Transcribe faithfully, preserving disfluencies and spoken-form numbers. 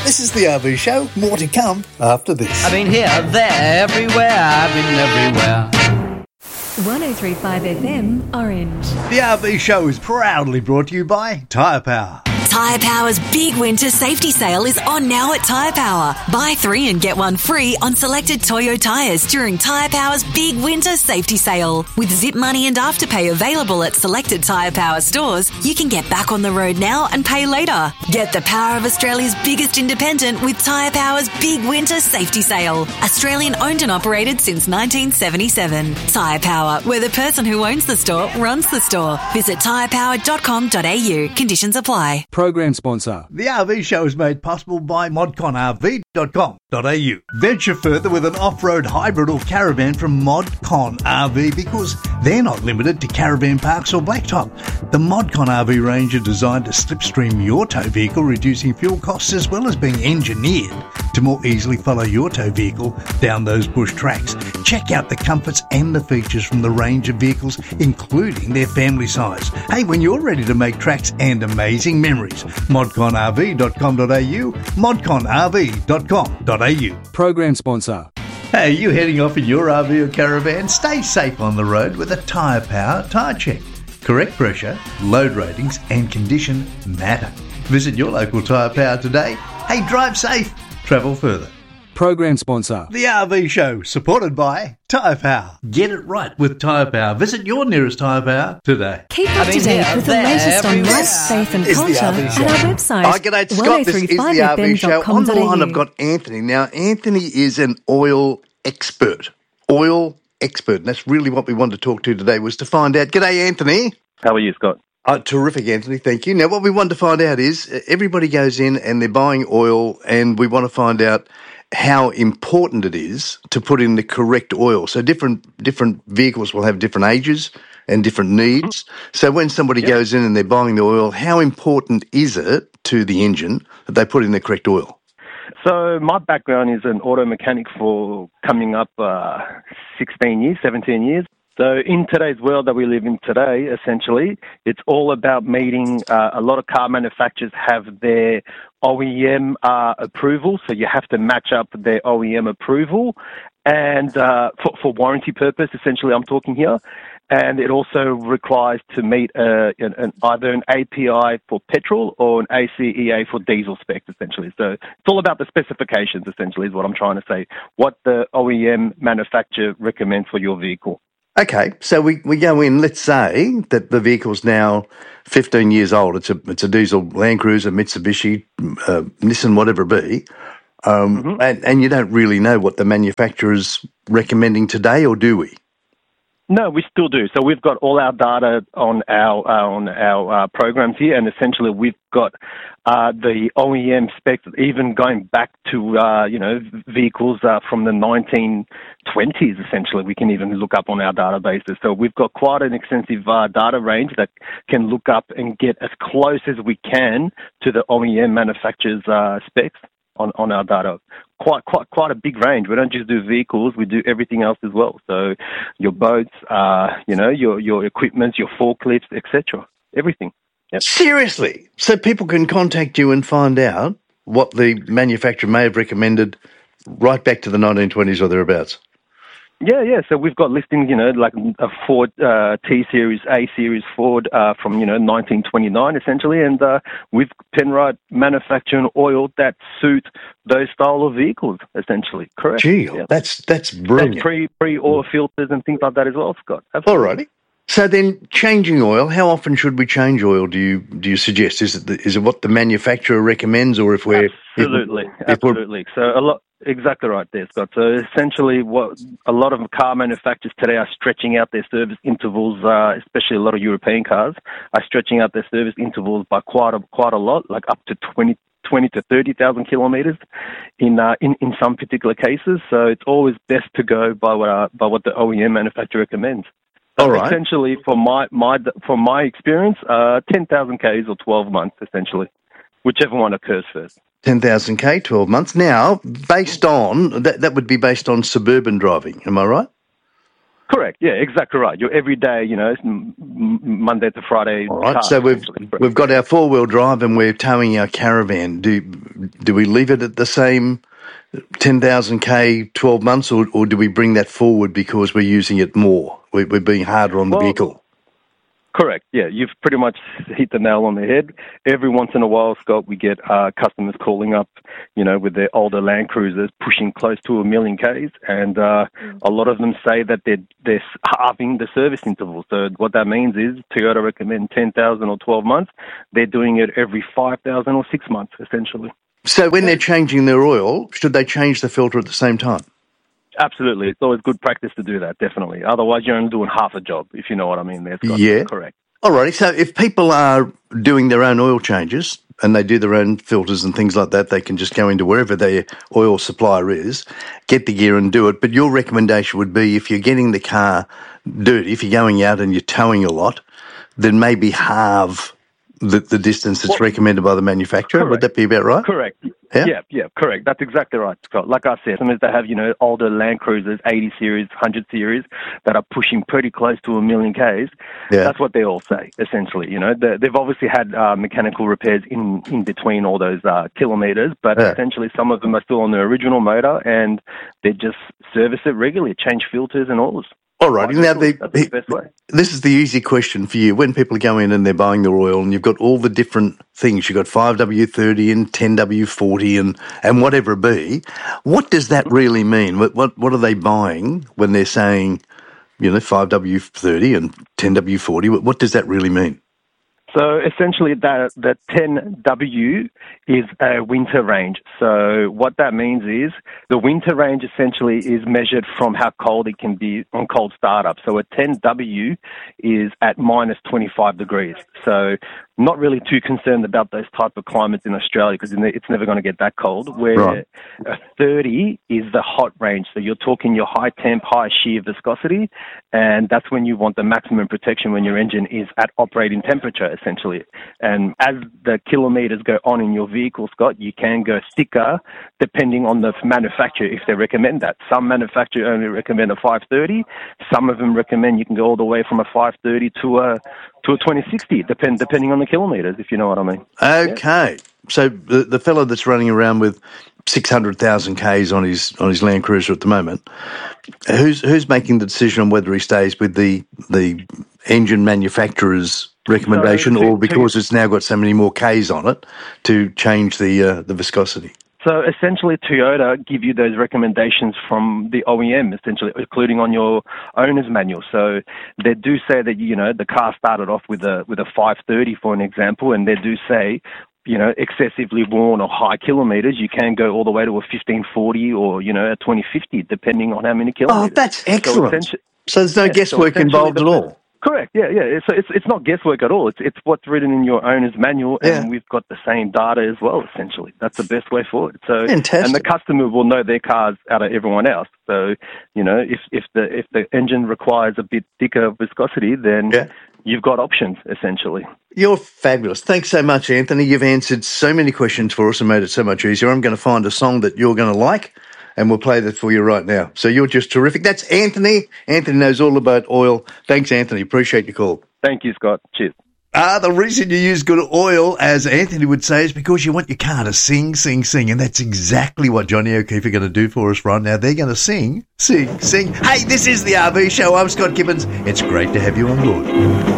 This is the R V Show. More to come after this. I've been here, there, everywhere. I've been everywhere. one oh three point five F M, Orange. The R V Show is proudly brought to you by Tyre Power. Tyre Power's big winter safety sale is on now at Tyre Power. Buy three and get one free on selected Toyo tyres during Tyre Power's big winter safety sale. With Zip Money and Afterpay available at selected Tyre Power stores, you can get back on the road now and pay later. Get the power of Australia's biggest independent with Tyre Power's big winter safety sale. Australian owned and operated since nineteen seventy-seven. Tyre Power, where the person who owns the store runs the store. Visit tyre power dot com dot a u. Conditions apply. Program sponsor. The R V Show is made possible by mod con r v dot com dot a u. Venture further with an off-road hybrid or caravan from ModCon R V because they're not limited to caravan parks or blacktop. The ModCon R V range are designed to slipstream your tow vehicle, reducing fuel costs as well as being engineered to more easily follow your tow vehicle down those bush tracks. Check out the comforts and the features from the range of vehicles, including their family size. Hey, when you're ready to make tracks and amazing memories, mod con r v dot com dot a u, mod con r v dot com dot a u. Program sponsor. Hey, are you heading off in your R V or caravan? Stay safe on the road with a Tyre Power tyre check. Correct pressure, load ratings and condition matter. Visit your local Tyre Power today. Hey, drive safe. Travel further. Program sponsor. The R V Show, supported by Tyre Power. Get it right with Tyre Power. Visit your nearest Tyre Power today. Keep up I to mean, date here, with the there, latest on everywhere. life, faith and Is the culture R V at Show. our website. Hi, g'day, Scott. This is the R V Show. On the line, I've got Anthony. Now, Anthony is an oil expert. Oil expert. And that's really what we wanted to talk to today, was to find out. G'day, Anthony. How are you, Scott? Uh, terrific, Anthony. Thank you. Now, what we want to find out is uh, everybody goes in and they're buying oil, and we want to find out how important it is to put in the correct oil. So different different vehicles will have different ages and different needs. Mm-hmm. So when somebody yep. goes in and they're buying the oil, how important is it to the engine that they put in the correct oil? So my background is an auto mechanic for coming up uh, sixteen years, seventeen years. So in today's world that we live in today, essentially, it's all about meeting, uh, a lot of car manufacturers have their O E M uh, approval, so you have to match up their O E M approval, and uh, for, for warranty purpose, essentially I'm talking here, and it also requires to meet uh, an, an, either an A P I for petrol or an A C E A for diesel specs, essentially. So it's all about the specifications, essentially, is what I'm trying to say, what the O E M manufacturer recommends for your vehicle. Okay, so we, we go in, let's say that the vehicle's now fifteen years old. It's a it's a diesel Land Cruiser, Mitsubishi, uh, Nissan, whatever it be, um, mm-hmm. and, and you don't really know what the manufacturer's recommending today, or do we? No, we still do. So we've got all our data on our uh, on our uh, programs here, and essentially we've got uh, the O E M specs, even going back to uh, you know vehicles uh, from the nineteen twenties. Essentially, we can even look up on our databases. So we've got quite an extensive uh, data range that can look up and get as close as we can to the O E M manufacturer's uh, specs on, on our data. Quite, quite, quite a big range. We don't just do vehicles; we do everything else as well. So, your boats, uh, you know, your your equipment, your forklifts, et cetera. Everything. Yep. Seriously, so people can contact you and find out what the manufacturer may have recommended, right back to the nineteen twenties or thereabouts. Yeah, yeah. So we've got listings, you know, like a Ford uh, T-Series, A-Series Ford uh, from, you know, nineteen twenty-nine, essentially, and uh, with Penrite manufacturing oil that suit those style of vehicles, essentially. Correct. Gee, yeah. that's that's brilliant. And pre, pre-oil filters and things like that as well, Scott. Absolutely. All righty. So then, changing oil, how often should we change oil, do you do you suggest? Is it the, is it what the manufacturer recommends, or if we're... Absolutely, if, if absolutely. So a lot... Exactly right there, Scott. So essentially what a lot of car manufacturers today are stretching out their service intervals, uh, especially a lot of European cars, are stretching out their service intervals by quite a, quite a lot, like up to twenty, twenty to thirty thousand kilometres in, uh, in in some particular cases. So it's always best to go by what, uh, by what the O E M manufacturer recommends. All right. Essentially, for my, my, from my experience, uh, ten thousand Ks or twelve months, essentially, whichever one occurs first. ten thousand K, twelve months. Now, based on, that that would be based on suburban driving, am I right? Correct, yeah, exactly right. Your everyday, you know, m- Monday to Friday. All right, car, so we've we've got our four-wheel drive and we're towing our caravan. Do do we leave it at the same ten thousand K, twelve months, or, or do we bring that forward because we're using it more? We're, we're being harder on the Well, vehicle. Correct. Yeah, you've pretty much hit the nail on the head. Every once in a while, Scott, we get uh, customers calling up, you know, with their older Land Cruisers pushing close to a million Ks, and uh, a lot of them say that they're, they're halving the service interval. So what that means is Toyota recommend ten thousand or twelve months. They're doing it every five thousand or six months, essentially. So when they're changing their oil, should they change the filter at the same time? Absolutely. It's always good practice to do that, definitely. Otherwise, you're only doing half a job, if you know what I mean there, Scott. Yeah. Correct. Alrighty, so if people are doing their own oil changes and they do their own filters and things like that, they can just go into wherever their oil supplier is, get the gear and do it. But your recommendation would be if you're getting the car dirty, if you're going out and you're towing a lot, then maybe halve the, the distance that's Well, recommended by the manufacturer. correct. Would that be about right? Correct. Yeah? yeah, yeah, correct. That's exactly right, Scott. Like I said, sometimes they have, you know, older Land Cruisers, eighty series, one hundred series, that are pushing pretty close to a million Ks. Yeah. That's what they all say, essentially. You know, they, they've obviously had uh, mechanical repairs in, in between all those uh, kilometres, but Yeah. essentially some of them are still on the original motor and they just service it regularly, change filters and oils. Alrighty, now the, That's the best way. this is the easy question for you. When people go in and they're buying their oil and you've got all the different things, you've got five W thirty and ten W forty and, and whatever it be, what does that really mean? What, what what are they buying when they're saying, you know, five W thirty and ten W forty? What, what does that really mean? So essentially that, that ten W is a winter range. So what that means is the winter range essentially is measured from how cold it can be on cold startup. So a ten W is at minus twenty-five degrees. So not really too concerned about those type of climates in Australia because it's never going to get that cold. Where Right. a thirty is the hot range. So you're talking your high temp, high shear viscosity, and that's when you want the maximum protection when your engine is at operating temperature, essentially. And as the kilometres go on in your vehicle, Scott, you can go thicker depending on the manufacturer if they recommend that. Some manufacturers only recommend a five thirty. Some of them recommend you can go all the way from a five thirty to a to a twenty sixty, depend, depending on the kilometres, if you know what I mean. Okay. So the, the fellow that's running around with six hundred thousand Ks on his on his Land Cruiser at the moment, who's who's making the decision on whether he stays with the the engine manufacturer's recommendation So, to- or because it's now got so many more Ks on it to change the uh, the viscosity? So essentially, Toyota give you those recommendations from the O E M, essentially, including on your owner's manual. So they do say that, you know, the car started off with a with a five thirty, for an example, and they do say, you know, excessively worn or high kilometres, you can go all the way to a fifteen forty or, you know, a twenty fifty, depending on how many kilometres. Oh, that's So excellent. essentially- So there's no Yeah, so guesswork essentially involved at the- all. Correct. Yeah, yeah. So it's it's not guesswork at all. It's it's what's written in your owner's manual, and Yeah. we've got the same data as well. Essentially, that's the best way forward. So, Fantastic. and the customer will know their cars out of everyone else. So, you know, if if the if the engine requires a bit thicker viscosity, then Yeah. you've got options essentially. You're fabulous. Thanks so much, Anthony. You've answered so many questions for us and made it so much easier. I'm going to find a song that you're going to like, and we'll play that for you right now. So you're just terrific. That's Anthony. Anthony knows all about oil. Thanks, Anthony. Appreciate your call. Thank you, Scott. Cheers. Ah, the reason you use good oil, as Anthony would say, is because you want your car to sing, sing, sing. And that's exactly what Johnny O'Keefe are going to do for us right now. They're going to sing, sing, sing. Hey, this is the R V Show. I'm Scott Gibbons. It's great to have you on board.